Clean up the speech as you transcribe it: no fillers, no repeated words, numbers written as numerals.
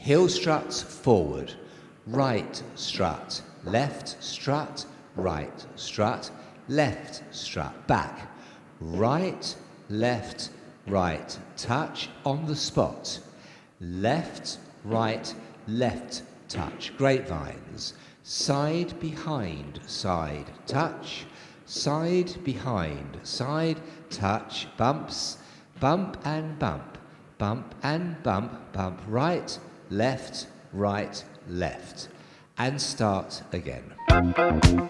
Heel strut forward, right strut, left strut, right strut, left strut, back, right, left, right, touch on the spot, left, right, left, touch, grapevines, side, behind, side, touch, side, behind, side, touch, bumps, bump and bump, bump and bump, bump, right, left, and start again.